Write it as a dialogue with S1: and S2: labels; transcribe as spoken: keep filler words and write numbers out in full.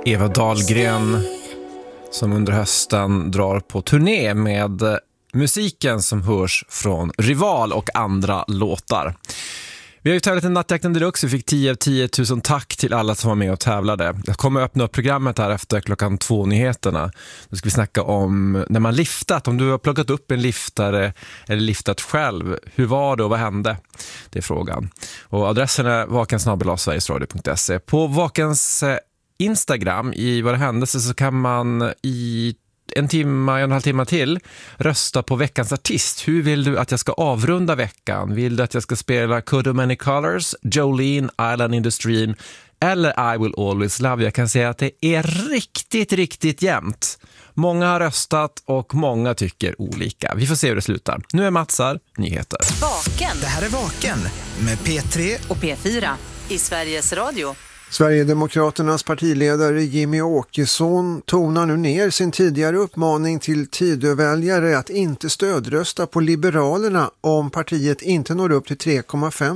S1: Eva Dahlgren som under hösten drar på turné med musiken som hörs från Rival och andra låtar. Vi har ju tävlat en Nattjakten Deluxe. Vi fick tio av tio tusen tack till alla som var med och tävlade. Jag kommer att öppna upp programmet här efter klockan två nyheterna. Då ska vi snacka om när man liftat. Om du har plockat upp en liftare eller liftat själv. Hur var det och vad hände? Det är frågan. Och adressen är vaken snabel-a sverigesradio punkt se. På Vakens Instagram i Vad det händelse så kan man i en timme, en och en halv timme till rösta på veckans artist. Hur vill du att jag ska avrunda veckan? Vill du att jag ska spela Could of Many Colors, Jolene, Island in the Stream eller I Will Always Love You? Jag kan säga att det är riktigt, riktigt jämnt. Många har röstat och många tycker olika. Vi får se hur det slutar. Nu är Matsar nyheter.
S2: Vaken. Det här är Vaken med P tre och P fyra i Sveriges Radio.
S3: Sverigedemokraternas partiledare Jimmy Åkesson tonar nu ner sin tidigare uppmaning till Tidöväljare att inte stödrösta på Liberalerna om partiet inte når upp till tre komma fem